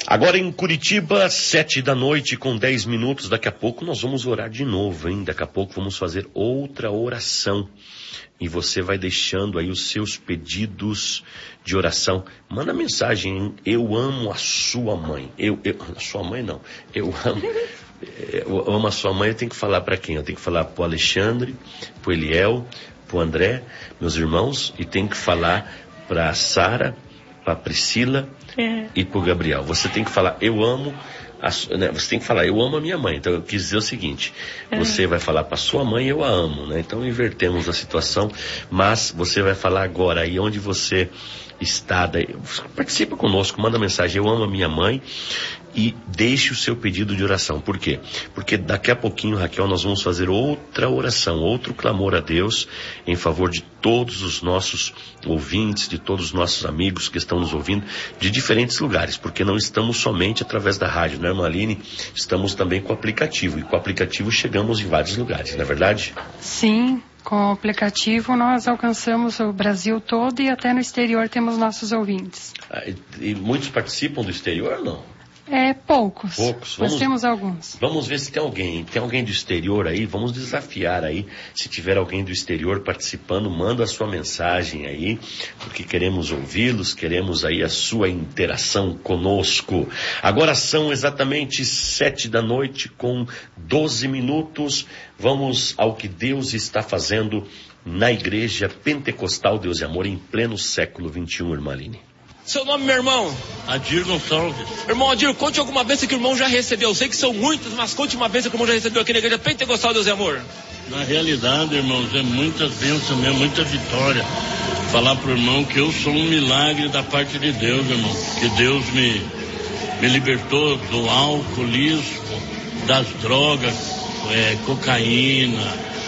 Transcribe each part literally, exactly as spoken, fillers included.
Agora em Curitiba, sete da noite com dez minutos. Daqui a pouco nós vamos orar de novo, hein? Daqui a pouco vamos fazer outra oração. E você vai deixando aí os seus pedidos de oração. Manda mensagem, hein? Eu amo a sua mãe. Eu, eu, a sua mãe não. Eu amo, eu amo a sua mãe. Eu tenho que falar para quem? Eu tenho que falar pro Alexandre, pro Eliel, pro André, meus irmãos. E tenho que falar pra Sara, pra Priscila é. e pro Gabriel. Você tem que falar, eu amo... A, né, você tem que falar, eu amo a minha mãe. Então eu quis dizer o seguinte, é. você vai falar para sua mãe, eu a amo, né? Então invertemos a situação, mas você vai falar agora aí onde você está, daí, participa conosco, manda mensagem, eu amo a minha mãe, e deixe o seu pedido de oração. Por quê? Porque daqui a pouquinho, Raquel, nós vamos fazer outra oração, outro clamor a Deus em favor de todos os nossos ouvintes, de todos os nossos amigos que estão nos ouvindo de diferentes lugares, porque não estamos somente através da rádio, né, irmã Aline? Estamos também com o aplicativo, e com o aplicativo chegamos em vários lugares, não é verdade? Sim, com o aplicativo nós alcançamos o Brasil todo e até no exterior temos nossos ouvintes. Ah, e, e muitos participam do exterior ou não? É, poucos. Poucos. Nós Vamos, temos alguns. Vamos ver se tem alguém. Tem alguém do exterior aí? Vamos desafiar aí. Se tiver alguém do exterior participando, manda a sua mensagem aí, porque queremos ouvi-los, queremos aí a sua interação conosco. Agora são exatamente sete da noite com doze minutos. Vamos ao que Deus está fazendo na Igreja Pentecostal Deus e Amor em pleno século vinte e um, irmã Aline. Seu nome, meu irmão? Adir Gonçalves. Irmão Adir, conte alguma bênção que o irmão já recebeu. Eu sei que são muitas, mas conte uma bênção que o irmão já recebeu aqui na Igreja Pentecostal Deus e Amor. Na realidade, irmãos, é muitas bênçãos mesmo, muita vitória. Falar pro irmão que eu sou um milagre da parte de Deus, irmão. Que Deus me, me libertou do alcoolismo, das drogas, é, cocaína,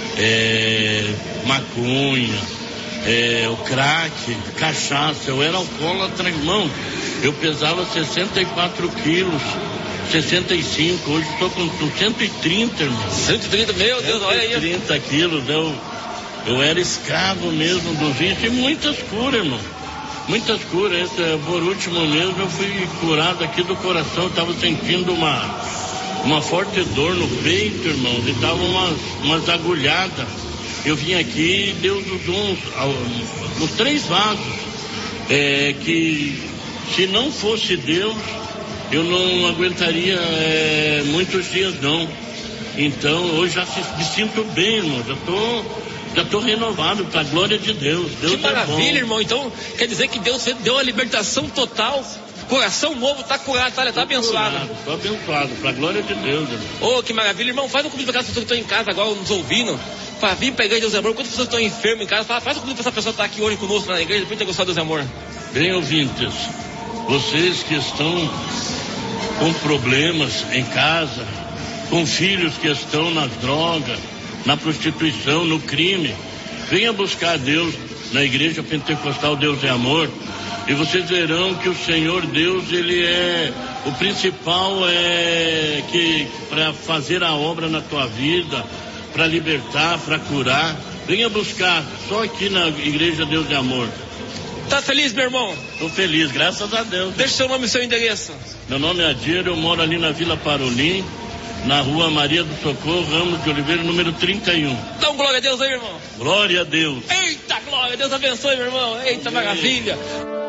é, maconha. É, o crack, cachaça, eu era alcoólatra, irmão. Eu pesava sessenta e quatro quilos, sessenta e cinco, hoje estou com, com cento e trinta, irmão. cento e trinta, meu Deus, olha aí. cento e trinta quilos, eu, eu era escravo mesmo do vício e muitas curas, irmão. Muitas curas. Esse, por último mesmo, eu fui curado aqui do coração, estava sentindo uma, uma forte dor no peito, irmão, e tava umas, umas agulhadas. Eu vim aqui e Deus usou uns, uns três vasos, é, que se não fosse Deus, eu não aguentaria é, muitos dias não. Então hoje já se, me sinto bem, irmão, já tô, já tô renovado para a glória de Deus. Deus que maravilha, é bom. Irmão, então quer dizer que Deus deu a libertação total, coração novo, tá curado, tá, tá abençoado. Tô abençoado, para a glória de Deus, irmão. Oh, que maravilha, irmão, faz um convite para aquelas pessoas que estão em casa agora nos ouvindo, para vir para a Igreja Deus e Amor. Quantas pessoas estão enfermas em casa, faz, faz um convite para essa pessoa estar aqui hoje conosco na Igreja Pentecostal Deus e Amor. Bem, ouvintes, vocês que estão com problemas em casa, com filhos que estão nas drogas, na prostituição, no crime, venha buscar Deus na Igreja Pentecostal Deus e Amor, e vocês verão que o Senhor Deus, ele é o principal, é que para fazer a obra na tua vida, para libertar, para curar. Venha buscar, só aqui na Igreja Deus e Amor. Tá feliz, meu irmão? Tô feliz, graças a Deus. Deixa seu nome e seu endereço. Meu nome é Adir, eu moro ali na Vila Parolim, na rua Maria do Socorro, Ramos de Oliveira, número trinta e um. Dá um glória a Deus aí, irmão. Glória a Deus. Eita, glória, Deus abençoe, meu irmão. Eita, maravilha.